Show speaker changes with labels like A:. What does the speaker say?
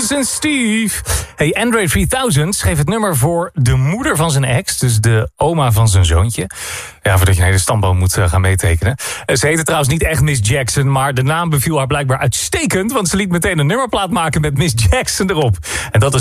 A: en Steve. Hey, Andre 3000 schreef het nummer voor de moeder van zijn ex, dus de oma van zijn zoontje. Ja, voordat je een hele stamboom moet gaan meetekenen. Ze heette trouwens niet echt Miss Jackson, maar de naam beviel haar blijkbaar uitstekend, want ze liet meteen een nummerplaat maken met Miss Jackson erop. En dat is